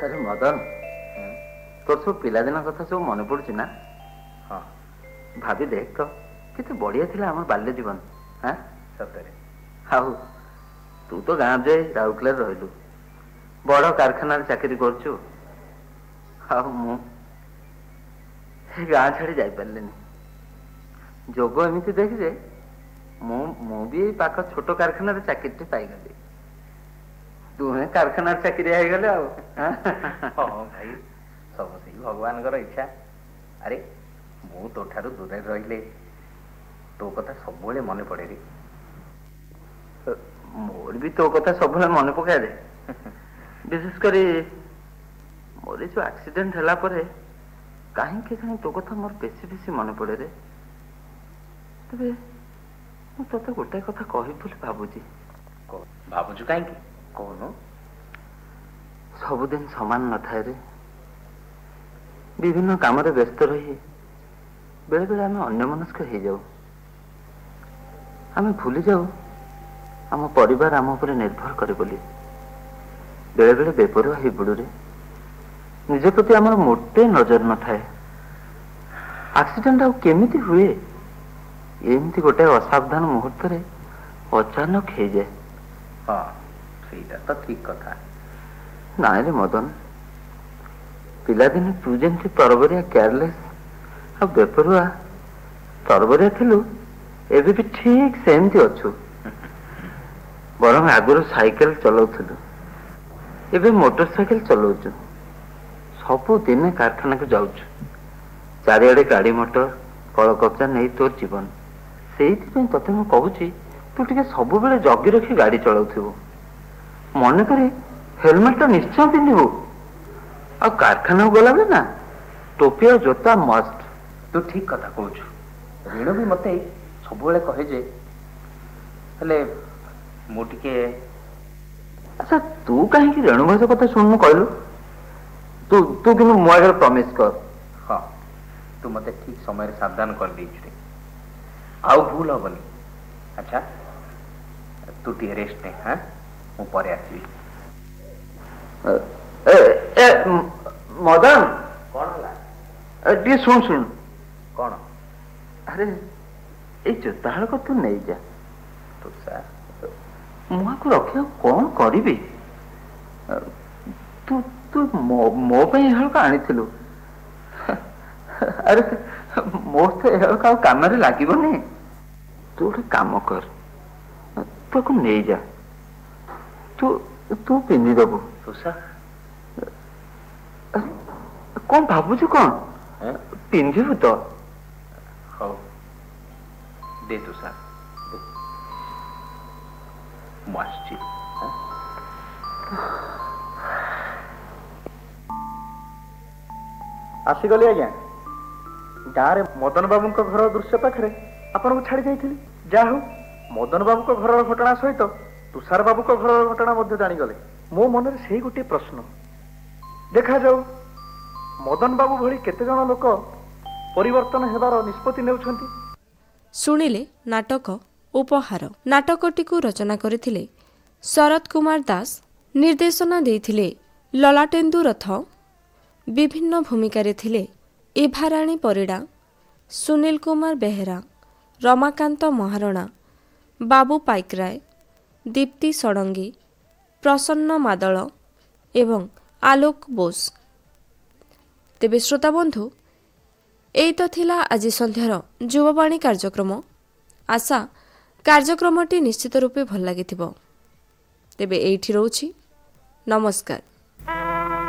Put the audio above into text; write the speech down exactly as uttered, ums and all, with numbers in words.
अरे मदन तोर सब पिलादिन कथा सब मन पड़ुछि ना? हाँ भाभी देख तो केते बढ़िया थिला हमर बाल्य जीवन। हाँ सतरे हाउ तू तो गाँव जाए राउरकेला रहिलु बड़ कारखाना चाकरी करछु हाउ मु गाँ छाड़ी जाई पारलेनी जोग एमती देख जे मु मु भी पाख छोट कारखाना चाकरी पाईगली तुहे कारखाना चाकरी आईगले आ हाँ भाई सब से भगवान इच्छा। अरे मु तो ठारू दूर रहिले तो कथा सब मन पड़े रे। मोर भी तो कथा सब मन पकाए रे विशेषकर मोर जो एक्सीडेंट है कहीं कहीं तो कथा मोर बेसी बेसी मन पड़े रे। तबे मु तते गोटे कथा कहि बोली भाबुजी भाबुजु कहीं कहनु सबुदिन समान न थाए रे विभिन्न काम रे व्यस्त रही बेले बेले आम अन्यमनस्क हो जाऊ आम भूली जाऊ आम परिवार आम उपर निर्भर करे बोली बेले बेले बेपरुआ हो पड़ू रे निज प्रति आम मोटे नजर न थाए। एक्सीडेंट आउ केमिति हुए एमती गोटे असावधान मुहूर्त रे अचानक हो जाए। हाँ ସେଇଟା ତ ଠିକ କଥା। ନାଇଁ ରେ ମଦନ ପିଲାଦିନେ ତୁ ଯେମିତି ତରବରିଆ କେୟାରଲେସ୍ ଆଉ ବେପରୁଆ ତରବରିଆ ଥିଲୁ ଏବେ ବି ଠିକ ସେମିତି ଅଛୁ। ବରଂ ଆଗରୁ ସାଇକେଲ ଚଲାଉଥିଲୁ ଏବେ ମୋଟର ସାଇକେଲ ଚଲାଉଛୁ ସବୁଦିନେ କାରଖାନାକୁ ଯାଉଛୁ ଚାରିଆଡେ ଗାଡି ମଟର କଳକବ୍ଜା ନେଇ ତୋର ଜୀବନ ସେଇଥିପାଇଁ ତତେ ମୁଁ କହୁଛି ତୁ ଟିକେ ସବୁବେଳେ ଜଗି ରଖି ଗାଡି ଚଳାଉଥିବୁ मन करी हेलमेट तो निश्चय पिंधु आ कारखाना गला बेले ना टोपी और जोता मस्ट। तू ठीक कथा कहूछु ऋण भी मते सब बेले कहे जे हेले मु टिके अच्छा तू कहीं की रेणु भाई कथा सुन कहलु तू तू कि मो आगे प्रॉमिस कर। हाँ तू मते ठीक समय सावधान कर देछ रे आउ भूल हबनी। अच्छा तू टी रेस्ट ने। हाँ मु परे आसी ए ए मदन कौन हला टी सुन सुन कौन अरे ए जोताहल को तू नहीं जा तो सर मुआ को रखिया कौन करिबी तू तू मो मो पे हल का आनिथिलु अरे मो तो हल का काम रे लागिबनी तू ଗୋଟେ काम कर तू को नहीं जा तू तू पिंधि दबु तुषा कौन भाबुଛୁ कौन पिंधिबु तो हौ दे तुषा मस्ती आसीगली आज्ञा गाँव रे मदन बाबू घर दृश्य पाखे आपन को छाड़ी जाइथिली जा हो मदन बाबू घर घटना सहित तुषार बाबू घर घटना मध्य जानीगले मो मन में से गोटे प्रश्न देखा जाऊ मदन बाबू भली केते जन लोक परिवर्तन हेबार निष्पत्ति नेउछंती। शुणिले नाटक उपहार नाटकटी को रचना करथिले शरद कुमार दास निर्देशना देथिले ललाटेन्दु रथ विभिन्न भूमिकारे थिले एभाराणी परिडा सुनील कुमार बेहेरा रमाकांत महारणा बाबू पाइकराय दीप्ति षडंगी प्रसन्न मादल एवं आलोक बोस। तेबे श्रोता बंधु एई तो थिला आज संध्यार युववाणी कार्यक्रम आशा कार्यक्रमटी निश्चित रूपे भल लागिथिबो। तेबे एइठी रहउछि नमस्कार।